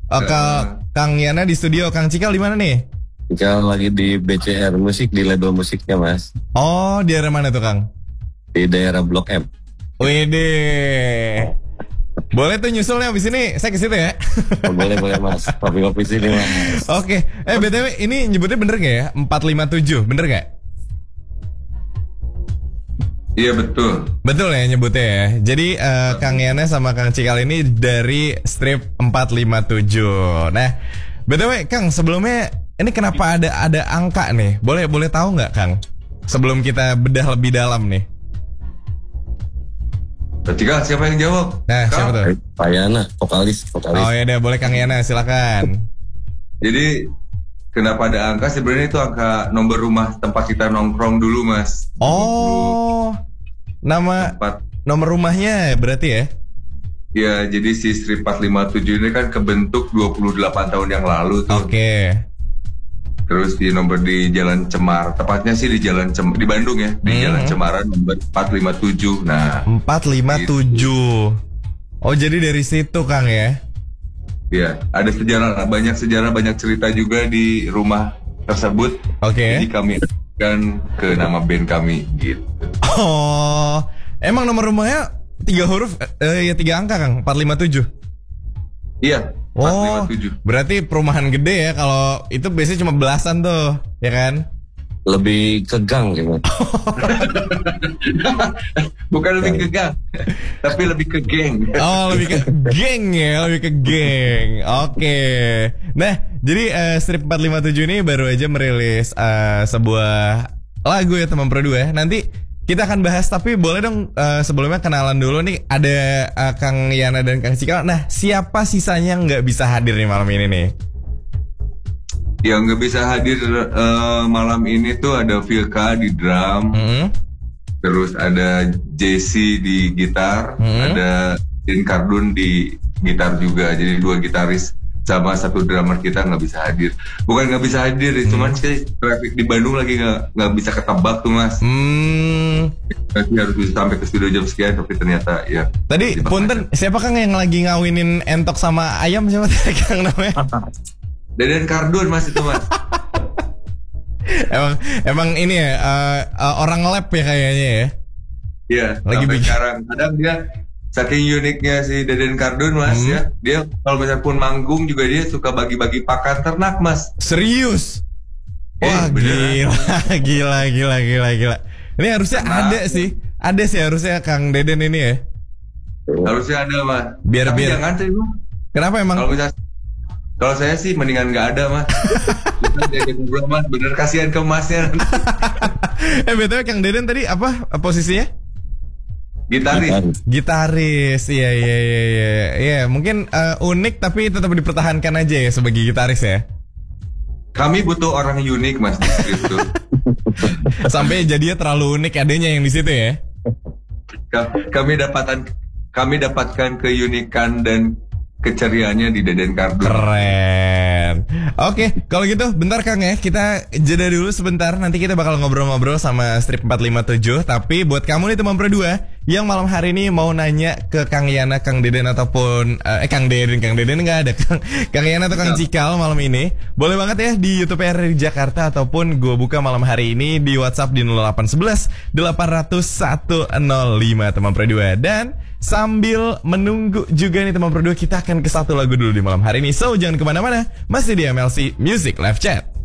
Kang Yana di studio, Kang Cikal di mana nih? Cikal lagi di BCR Musik, di label musiknya Mas. Oh, di daerah mana tuh Kang? Di daerah Blok M. Wede. Boleh tuh nyusulnya abis ini, saya ke situ ya. Boleh Mas, kopi-kopi sini Mas. Oke, BTW ini nyebutnya bener gak ya? 457, bener gak? Iya betul. Betul ya nyebutnya ya. Jadi Kang Yana sama Kang Cikal ini dari strip 457. Nah, BTW Kang, sebelumnya ini kenapa ada angka nih? Boleh tahu nggak Kang? Sebelum kita bedah lebih dalam nih. Cikal, siapa yang jawab? Nah, siapa tuh? Pak Yana, vokalis. Oh ya deh, boleh Kang Yana, silakan. Jadi kenapa ada angka? Sebenarnya itu angka nomor rumah tempat kita nongkrong dulu Mas. Oh, nama tempat. Nomor rumahnya berarti ya? Ya, jadi si Strip 457 ini kan kebentuk 28 tahun yang lalu tuh. Oke. Terus di nomor di Jalan Cemar, tepatnya sih di di Bandung ya, di Jalan Cemaran nomor 457. Nah, 457. Gitu. Oh, jadi dari situ Kang ya? Iya, ada banyak sejarah, banyak cerita juga di rumah tersebut. Oke. Jadi kami kan ke nama band kami gitu. Oh, emang nomor rumahnya 3 huruf, 3 angka Kang, 457. Iya, 457. Berarti perumahan gede ya, kalau itu biasanya cuma belasan tuh, ya kan? Lebih ke gang gitu. Bukan lebih ke gang, tapi lebih ke geng. Oh, lebih ke geng ya, lebih ke geng. Oke. Nah, jadi Strip 457 ini baru aja merilis sebuah lagu ya teman Pro 2. Nanti kita akan bahas, tapi boleh dong sebelumnya kenalan dulu nih. Ada Kang Yana dan Kang Cikal. Nah, siapa sisanya yang nggak bisa hadir nih malam ini nih? Yang nggak bisa hadir malam ini tuh ada Vilka di drum, terus ada JC di gitar, ada Din Kardun di gitar juga. Jadi 2 gitaris sama 1 drummer kita nggak bisa hadir. Bukan nggak bisa hadir, cuman sih traffic di Bandung lagi nggak bisa ketebak tuh Mas. Nanti harus bisa sampai ke studio jam sekian, tapi ternyata ya. Tadi punten, siapa Kang yang lagi ngawinin entok sama ayam, siapa tadi Kang namanya? Deden Kardun Mas itu Mas. emang ini ya orang lab ya kayaknya ya. Iya. Lagi sekarang kadang dia saking uniknya si Deden Kardun Mas ya. Dia kalau misalnya pun manggung juga dia suka bagi-bagi pakan ternak Mas. Serius? Wah gila. Ini harusnya ada sih harusnya Kang Deden ini ya. Harusnya ada Mas. Biar jangan sih lu. Kenapa emang? Kalau saya sih mendingan nggak ada Mas. Mas, bener kasihan ke Masnya. BTW Kang Deden tadi apa posisinya? Gitaris. Iya, mungkin unik tapi tetap dipertahankan aja ya sebagai gitaris ya. Kami butuh orang unik Mas di situ. Sampai jadinya terlalu unik adanya yang di situ ya. Kami dapatkan keunikan dan keceriaannya di Deden Kardun. Keren. Oke, kalau gitu bentar Kang ya, kita jeda dulu sebentar. Nanti kita bakal ngobrol-ngobrol sama Strip 457. Tapi buat kamu nih teman Pro 2 yang malam hari ini mau nanya ke Kang Yana, Kang Deden ataupun Kang Deden nggak ada. Kang Yana atau Kang Cikal malam ini, boleh banget ya di YouTube RRI Jakarta ataupun gue buka malam hari ini di WhatsApp di 0811 800 105 teman Pro 2. Dan sambil menunggu juga nih teman Pro 2, kita akan ke satu lagu dulu di malam hari ini. So jangan kemana-mana, masih di MLC Music Live Chat.